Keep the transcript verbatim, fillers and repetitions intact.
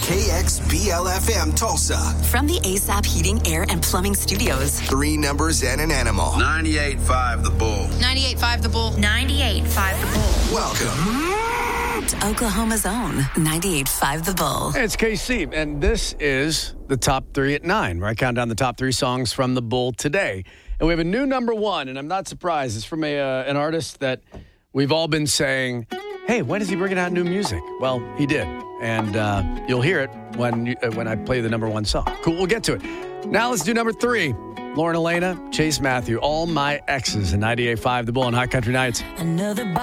K X B L F M Tulsa. From the A S A P Heating, Air, and Plumbing Studios. Three numbers and an animal. ninety-eight point five The Bull. ninety-eight point five The Bull. ninety-eight point five The Bull. Welcome to Oklahoma's own ninety-eight point five The Bull. Hey, it's K C, and this is the top three at nine, where I count down the top three songs from the Bull today. And we have a new number one, and I'm not surprised. It's from a uh, an artist that we've all been saying, hey, when is he bringing out new music? Well, he did, and uh, you'll hear it when you, uh, when I play the number one song. Cool, we'll get to it. Now let's do number three. Lauren Elena, Chase Matthew, All My Exes, and ninety-eight point five The Bull on Hot Country Nights. Another